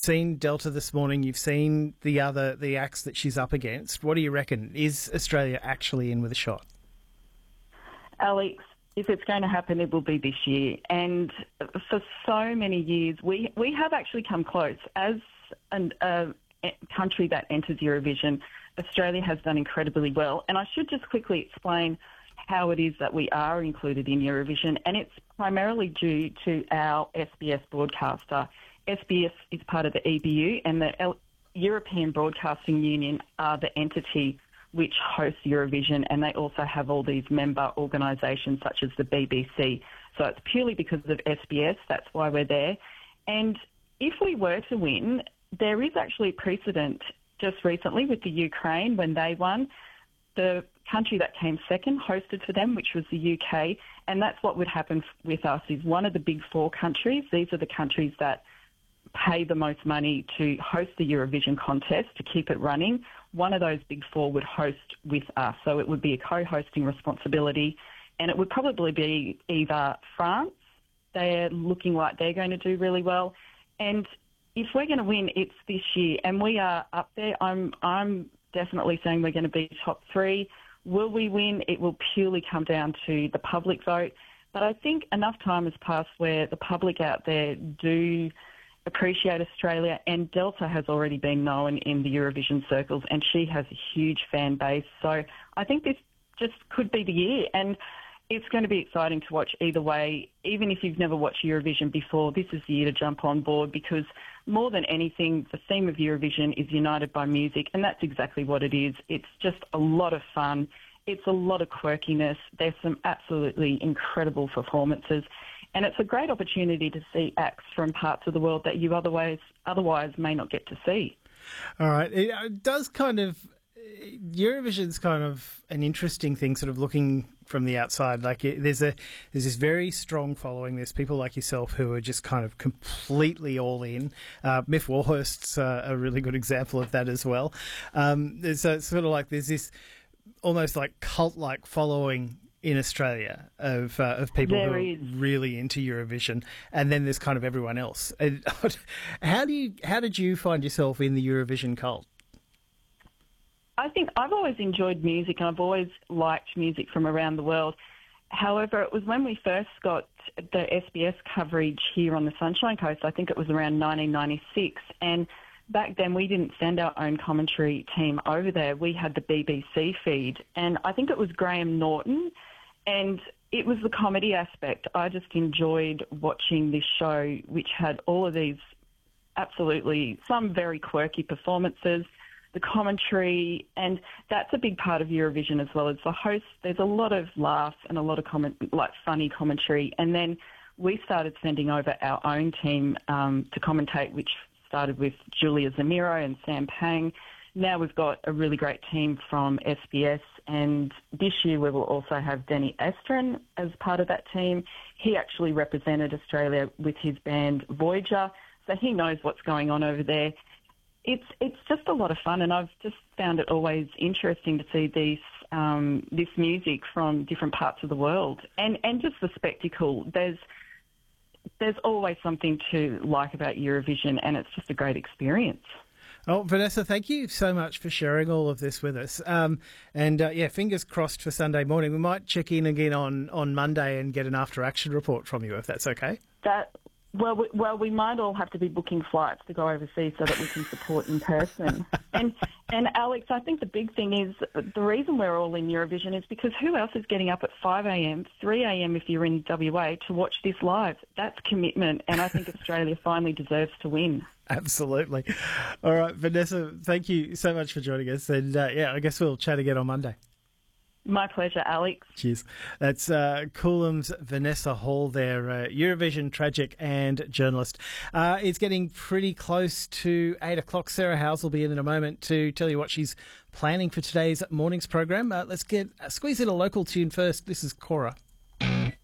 seen Delta this morning. You've seen the acts that she's up against. What do you reckon? Is Australia actually in with a shot? Alex, if it's going to happen, it will be this year. And for so many years, we have actually come close. As a country that enters Eurovision, Australia has done incredibly well. And I should just quickly explain how it is that we are included in Eurovision. And it's primarily due to our SBS broadcaster. SBS is part of the EBU, and the European Broadcasting Union are the entity which hosts Eurovision, and they also have all these member organisations such as the BBC. So it's purely because of SBS, that's why we're there. And if we were to win, there is actually precedent just recently with the Ukraine when they won. The country that came second hosted for them, which was the UK, and that's what would happen with us, is one of the big four countries. These are the countries that pay the most money to host the Eurovision contest, to keep it running. One of those big four would host with us. So it would be a co-hosting responsibility, and it would probably be either France. They're looking like they're going to do really well. And if we're going to win, it's this year, and we are up there. I'm definitely saying we're going to be top three. Will we win? It will purely come down to the public vote. But I think enough time has passed where the public out there do appreciate Australia, and Delta has already been known in the Eurovision circles, and she has a huge fan base. So I think this just could be the year, and it's going to be exciting to watch either way. Even if you've never watched Eurovision before, this is the year to jump on board, because more than anything, the theme of Eurovision is united by music, and that's exactly what it is. It's just a lot of fun. It's a lot of quirkiness. There's some absolutely incredible performances. And it's a great opportunity to see acts from parts of the world that you otherwise may not get to see. All right. It does kind of... Eurovision's kind of an interesting thing, sort of looking from the outside. Like there's this very strong following. There's people like yourself who are just kind of completely all in. Miff Warhurst's a really good example of that as well. There's sort of like there's this almost like cult-like following in Australia of people who are really into Eurovision, and then there's kind of everyone else. And how did you find yourself in the Eurovision cult? I think I've always enjoyed music, and I've always liked music from around the world. However, it was when we first got the SBS coverage here on the Sunshine Coast, I think it was around 1996, and back then we didn't send our own commentary team over there. We had the BBC feed, and I think it was Graham Norton, and it was the comedy aspect. I just enjoyed watching this show, which had all of these absolutely, some very quirky performances, the commentary, and that's a big part of Eurovision as well as the host. There's a lot of laughs and a lot of funny commentary, and then we started sending over our own team to commentate, which started with Julia Zamiro and Sam Pang. Now we've got a really great team from SBS, and this year we will also have Danny Estrin as part of that team. He actually represented Australia with his band Voyager, so he knows what's going on over there. It's just a lot of fun, and I've just found it always interesting to see this music from different parts of the world, and just the spectacle. There's always something to like about Eurovision, and it's just a great experience. Oh, Vanessa, thank you so much for sharing all of this with us. Fingers crossed for Sunday morning. We might check in again on Monday and get an after-action report from you, if that's okay. Well, we might all have to be booking flights to go overseas so that we can support in person. And Alex, I think the big thing is the reason we're all in Eurovision is because who else is getting up at 5 a.m., 3 a.m. if you're in WA to watch this live? That's commitment, and I think Australia finally deserves to win. Absolutely. All right, Vanessa, thank you so much for joining us. And I guess we'll chat again on Monday. My pleasure, Alex. Cheers. That's Coolum's Vanessa Hall there, Eurovision tragic and journalist. It's getting pretty close to 8 o'clock. Sarah Howes will be in a moment to tell you what she's planning for today's morning's program. Let's squeeze in a local tune first. This is Cora.